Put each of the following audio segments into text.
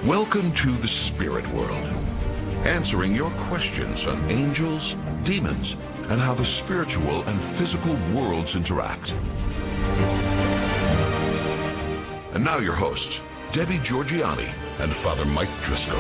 Welcome to the spirit world, answering your questions on angels, demons, and how the spiritual and physical worlds interact. And now your hosts, Debbie Georgianni and Father Mike Driscoll.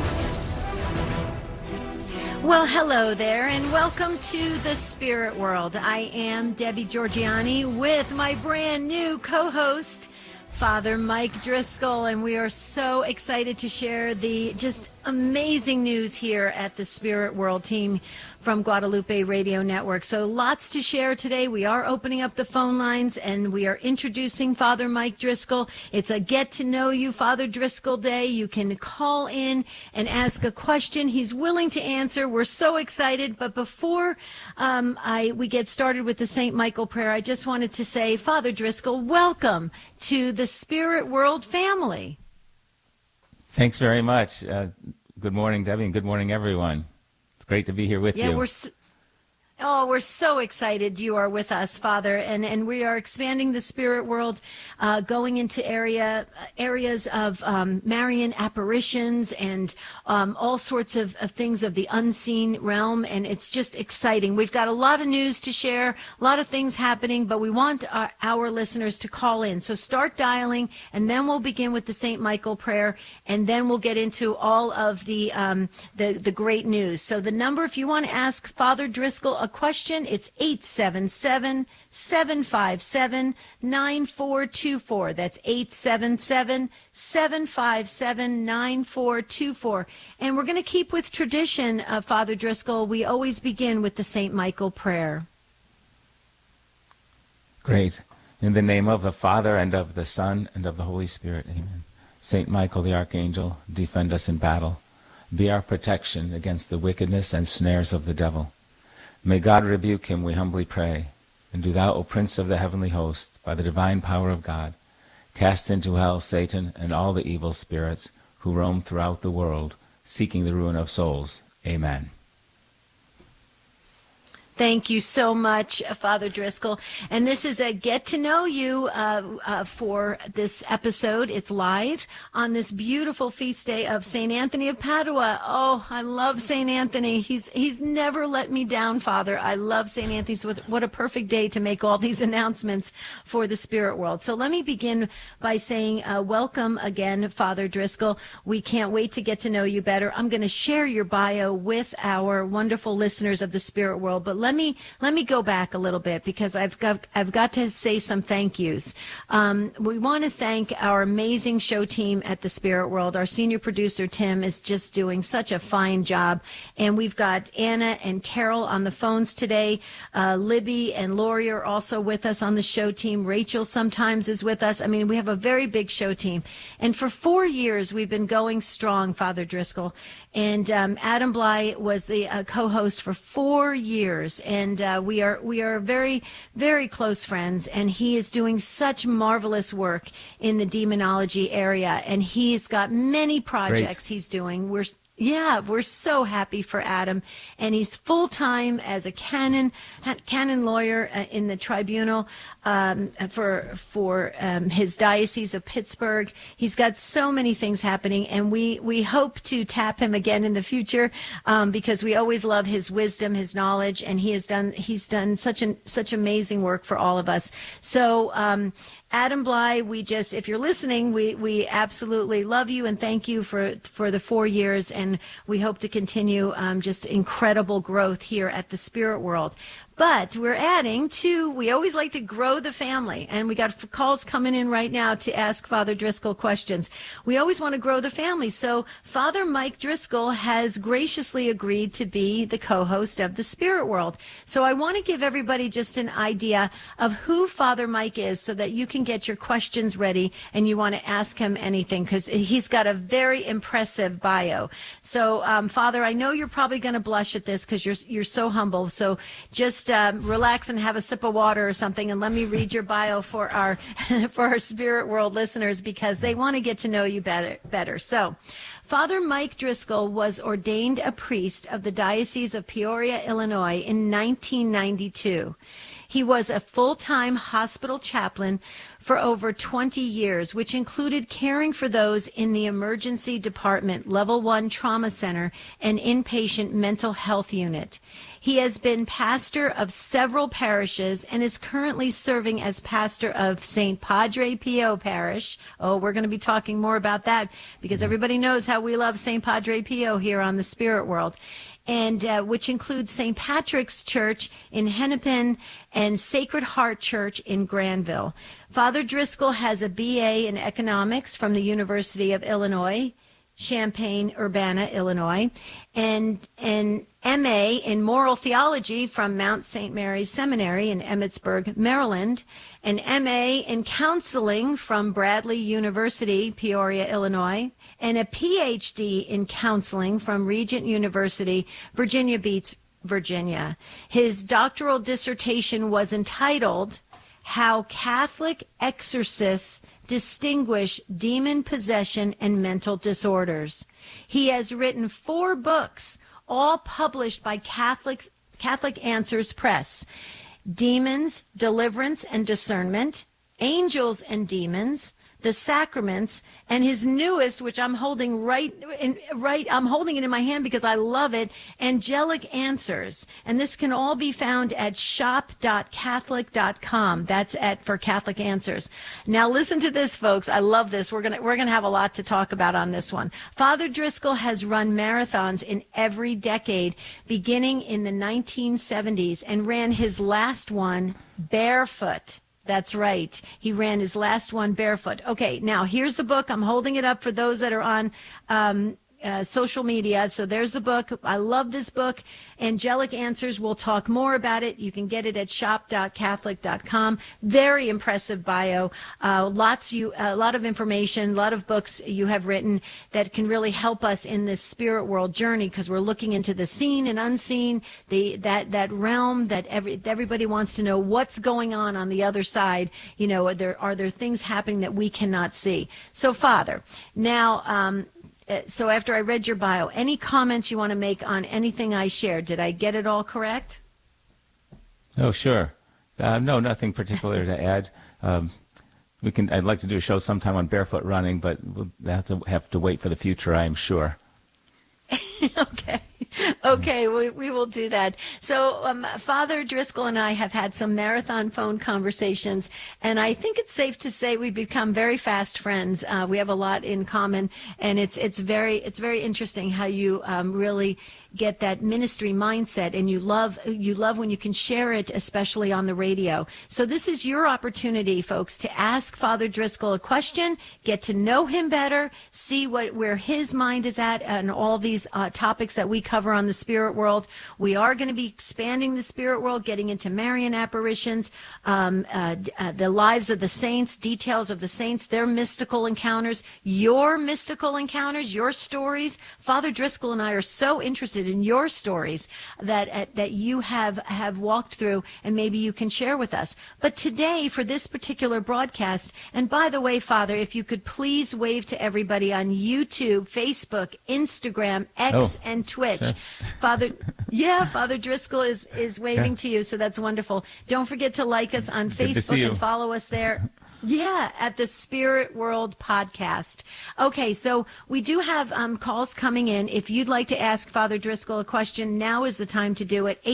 Well, hello there, and welcome to the spirit world. I am Debbie Georgianni with my brand new co-host, Father Mike Driscoll, and we are so excited to share the just amazing news here at the Spirit World team from Guadalupe Radio Network. So lots to share today. We are opening up the phone lines, and we are introducing Father Mike Driscoll. It's a Get to Know You Father Driscoll Day. You can call in and ask a question. He's willing to answer. We're so excited. But before we get started with the St. Michael prayer, I just wanted to say, Father Driscoll, welcome to the Spirit World family. Thanks very much. Good morning, Debbie, and good morning, everyone. It's great to be here with you. We're so excited you are with us, Father, and we are expanding the spirit world, going into areas of Marian apparitions and all sorts of things of the unseen realm, and it's just exciting. We've got a lot of news to share, a lot of things happening, but we want our listeners to call in. So start dialing, and then we'll begin with the St. Michael prayer, and then we'll get into all of the great news. So the number, if you want to ask Father Driscoll a question, it's 877-757-9424. That's 877-757-9424. And we're going to keep with tradition, Father Driscoll. We always begin with the St. Michael prayer. Great. In the name of the Father, and of the Son, and of the Holy Spirit. Amen. Saint Michael the Archangel, defend us in battle. Be our protection against the wickedness and snares of the devil. May God rebuke him, we humbly pray. And do thou, O Prince of the heavenly host, by the divine power of God, cast into hell Satan and all the evil spirits who roam throughout the world, seeking the ruin of souls. Amen. Thank you so much, Father Driscoll. And this is a Get to Know You for this episode. It's live on this beautiful feast day of St. Anthony of Padua. Oh, I love St. Anthony. He's never let me down, Father. I love St. Anthony. So what a perfect day to make all these announcements for the spirit world. So let me begin by saying welcome again, Father Driscoll. We can't wait to get to know you better. I'm going to share your bio with our wonderful listeners of the spirit world, but let me go back a little bit, because I've got to say some thank yous. We want to thank our amazing show team at the Spirit World. Our senior producer Tim is just doing such a fine job, and we've got Anna and Carol on the phones today. Libby and Lori are also with us on the show team. Rachel sometimes is with us. I mean, we have a very big show team, and for 4 years we've been going strong, Father Driscoll. And Adam Bly was the co-host for 4 years, and we are very, very close friends. And he is doing such marvelous work in the demonology area, and he's got many projects he's doing. We're so happy for Adam, and he's full-time as a canon lawyer in the tribunal for his Diocese of Pittsburgh. He's got so many things happening, and we hope to tap him again in the future, because we always love his wisdom, his knowledge, and he's done such amazing work for all of us. So Adam Bly, if you're listening, we absolutely love you and thank you for the 4 years, and we hope to continue just incredible growth here at the Spirit World. But we're we always like to grow the family, and we got calls coming in right now to ask Father Driscoll questions. We always want to grow the family, so Father Mike Driscoll has graciously agreed to be the co-host of the Spirit World. So I want to give everybody just an idea of who Father Mike is, so that you can get your questions ready and you want to ask him anything, because he's got a very impressive bio. So Father, I know you're probably going to blush at this because you're so humble, so just relax and have a sip of water or something, and let me read your bio for our Spirit World listeners, because they want to get to know you better. So, Father Mike Driscoll was ordained a priest of the Diocese of Peoria, Illinois in 1992. He was a full-time hospital chaplain for over 20 years, which included caring for those in the emergency department, level 1 trauma center, and inpatient mental health unit. He has been pastor of several parishes and is currently serving as pastor of St. Padre Pio Parish. Oh, we're going to be talking more about that because everybody knows how we love St. Padre Pio here on the Spirit World. And which includes St. Patrick's Church in Hennepin and Sacred Heart Church in Granville. Father Driscoll has a BA in economics from the University of Illinois, Champaign-Urbana, Illinois, and an MA in moral theology from Mount St. Mary's Seminary in Emmitsburg, Maryland, an MA in counseling from Bradley University, Peoria, Illinois, and a PhD in counseling from Regent University, Virginia Beach, Virginia. His doctoral dissertation was entitled How Catholic Exorcists Distinguish Demon Possession and Mental Disorders. He has written 4 books, all published by Catholic Answers Press: Demons, Deliverance and Discernment, Angels and Demons, The Sacraments, and his newest, which I'm holding I'm holding it in my hand because I love it, Angelic Answers. And this can all be found at shop.catholic.com. That's for Catholic Answers. Now listen to this, folks. I love this. We're gonna have a lot to talk about on this one. Father Driscoll has run marathons in every decade, beginning in the 1970s, and ran his last one barefoot. That's right. He ran his last one barefoot. Okay, now here's the book. I'm holding it up for those that are on social media. So there's the book. I love this book, Angelic Answers. We'll talk more about it. You can get it at shop.catholic.com. Very impressive bio. A lot of information, a lot of books you have written that can really help us in this spirit world journey, because we're looking into the seen and unseen, that realm that everybody wants to know what's going on the other side. You know, are there things happening that we cannot see? So, Father, now, so after I read your bio, any comments you want to make on anything I shared? Did I get it all correct? Oh, sure. No, nothing particular to add. I'd like to do a show sometime on barefoot running, but we'll have to wait for the future, I am sure. Okay, we will do that. So Father Driscoll and I have had some marathon phone conversations, and I think it's safe to say we've become very fast friends. We have a lot in common, and it's very interesting how you really get that ministry mindset, and you love when you can share it, especially on the radio. So this is your opportunity, folks, to ask Father Driscoll a question, get to know him better, see where his mind is at, and all these topics that we cover on the Spirit World. We are going to be expanding the Spirit World, getting into Marian apparitions, the lives of the saints, details of the saints, their mystical encounters, your mystical encounters, your stories. Father Driscoll and I are so interested in your stories that you have walked through, and maybe you can share with us. But today, for this particular broadcast, and by the way, Father, if you could please wave to everybody on YouTube, Facebook, Instagram, X, and Twitch. Sure. Father Driscoll is waving to you, so that's wonderful. Don't forget to like us on Facebook and follow us there. Yeah, at the Spirit World Podcast. Okay, so we do have calls coming in. If you'd like to ask Father Driscoll a question, now is the time to do it.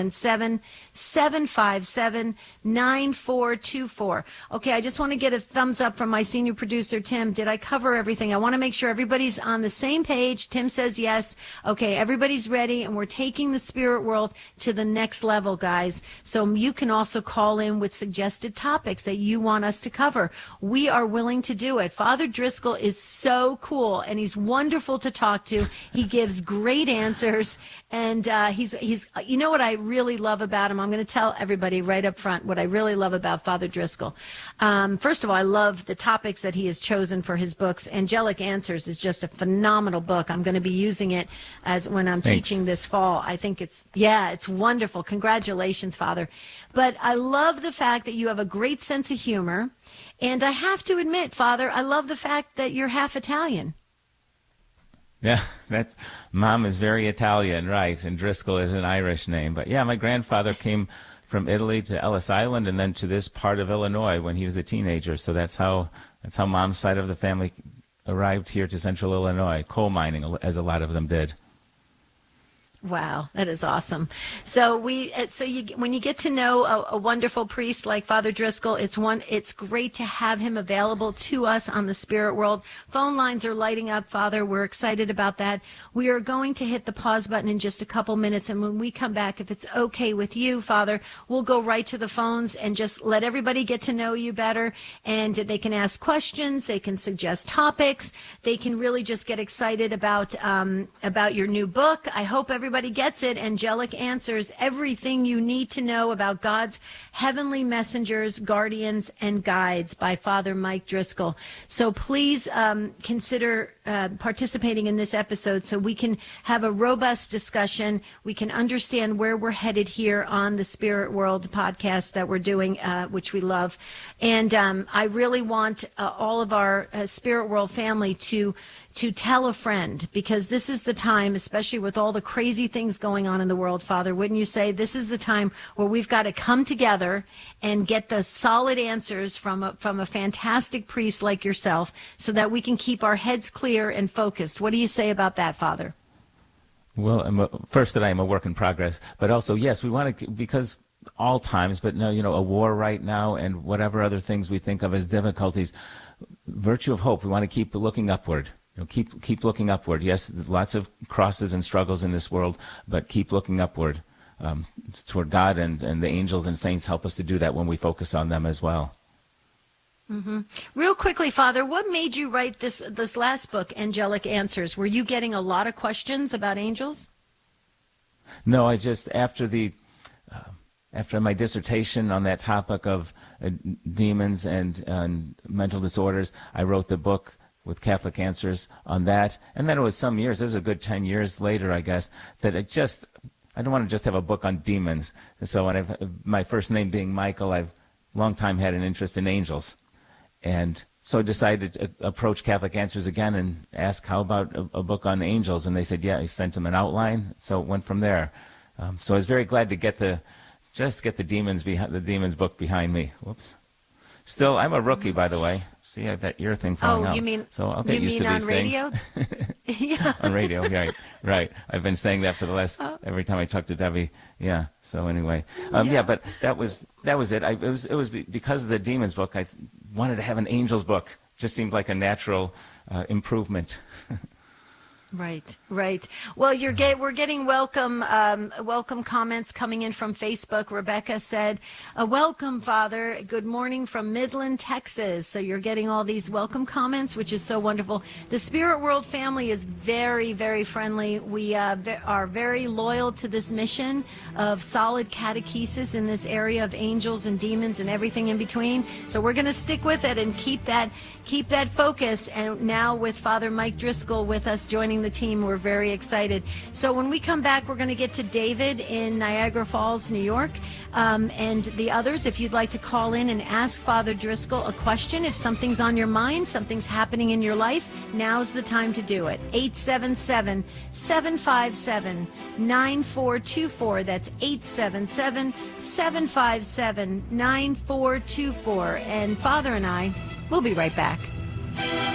877-757-9424. Okay, I just want to get a thumbs up from my senior producer, Tim. Did I cover everything? I want to make sure everybody's on the same page. Tim says yes. Okay, everybody's ready, and we're taking the Spirit World to the next level, guys. So you can also call in with suggested topics that you want us to cover. We are willing to do it. Father Driscoll is so cool, and he's wonderful to talk to. He gives great answers, and he's you know what I really love about him? I'm going to tell everybody right up front what I really love about Father Driscoll. First of all, I love the topics that he has chosen for his books. Angelic Answers is just a phenomenal book. I'm going to be using it as when I'm teaching this fall. I think it's wonderful. Congratulations, Father. But I love the fact that you have a great sense of humor. And I have to admit, Father, I love the fact that you're half Italian. Yeah, Mom is very Italian, right? And Driscoll is an Irish name. But yeah, my grandfather came from Italy to Ellis Island and then to this part of Illinois when he was a teenager. So that's how Mom's side of the family arrived here to Central Illinois, coal mining, as a lot of them did. Wow, that is awesome. So when you get to know a wonderful priest like Father Driscoll, it's great to have him available to us on the Spirit World. Phone lines are lighting up, Father. We're excited about that. We are going to hit the pause button in just a couple minutes, and when we come back, if it's okay with you, Father, we'll go right to the phones and just let everybody get to know you better, and they can ask questions, they can suggest topics, they can really just get excited about your new book. I hope everybody gets it. Angelic Answers, everything you need to know about God's heavenly messengers, guardians, and guides by Father Mike Driscoll. So please consider participating in this episode so we can have a robust discussion. We can understand where we're headed here on the Spirit World podcast that we're doing, which we love. And I really want all of our Spirit World family to tell a friend, because this is the time, especially with all the crazy things going on in the world, Father, wouldn't you say this is the time where we've got to come together and get the solid answers from a fantastic priest like yourself so that we can keep our heads clear and focused. What do you say about that, Father? Well, first that I am a work in progress, but also, yes, we want to, because all times, but no, a war right now and whatever other things we think of as difficulties, virtue of hope, we want to keep looking upward. Keep looking upward. Yes, lots of crosses and struggles in this world, but keep looking upward toward God, and the angels and saints help us to do that when we focus on them as well. Mm-hmm. Real quickly, Father, what made you write this last book, Angelic Answers? Were you getting a lot of questions about angels? No, I just, after my dissertation on that topic of demons and mental disorders, I wrote the book with Catholic Answers on that. And then it was some years, it was a good 10 years later, I guess, that I don't want to just have a book on demons. So my first name being Michael, I've long time had an interest in angels. And so I decided to approach Catholic Answers again and ask, how about a book on angels? And they said, yeah, I sent them an outline. So it went from there. So I was very glad to get the demons book behind me. Whoops. Still, I'm a rookie, by the way. See, I have that ear thing falling out. Oh, you mean, so I'll get used to these radio? things. Yeah. On radio, right. I've been saying that for the last, every time I talk to Debbie. Yeah, so anyway. Yeah, but that was it. It was because of the demons book, I wanted to have an angels book. Just seemed like a natural improvement. Right. Well, we're getting welcome comments coming in from Facebook. Rebecca said, welcome, Father. Good morning from Midland, Texas. So you're getting all these welcome comments, which is so wonderful. The Spirit World family is very, very friendly. We are very loyal to this mission of solid catechesis in this area of angels and demons and everything in between. So we're going to stick with it and keep that focus. And now with Father Mike Driscoll with us joining the team, we're very excited. So when we come back, we're going to get to David in Niagara Falls, New York, and the others. If you'd like to call in and ask Father Driscoll a question, if something's on your mind, something's happening in your life, now's the time to do it. 877-757-9424. That's 877-757-9424. And Father and I, we'll be right back.